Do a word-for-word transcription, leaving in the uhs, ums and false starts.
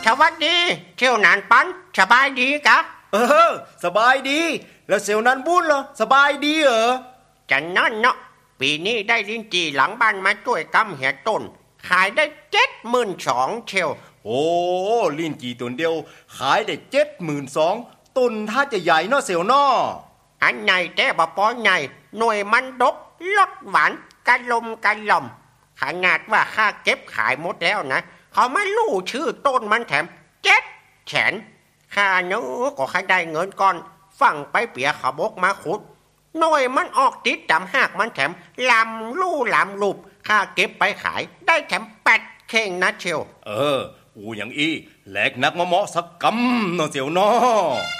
วัสดีเที่ยวนานปันสบายดีกะเออสบายดีแล้วเสี่ยวนันบุญเหรอสบายดีเหรอจะนั่นเนาะปีนี้ได้ลิ้นจี่หลังบ้านมาช่วยกำเหียต้นขายได้เจ็ดหมื่นสองเชียวโอ้ลิ้นจี่ต้นเดียวขายได้เจ็ดหมื่นสองต้นถ้าจะใหญ่เนาะเสี่ยวนาะอันใหญ่แต่บ่พอใหญ่หน่วยมันดกรสหวานกะลมกะล่อมขนาดว่าค่าเก็บขายหมดแล้วนะเขาไม่รู้ชื่อต้นมันแถมเจ็ดแสนค่าเนื้อก็ให้ได้เงินก่อนฟังไปเปียขบกมาขุดหน่วยมันออกติดดำหากมันแถมลำลู่ลำลูบค่าเก็บไปขายได้แถมแปดเข่งนะเชียวเอออูอย่างอี้แหลกนักมะเมาะสักกำเนาะเสี่ยวนาะ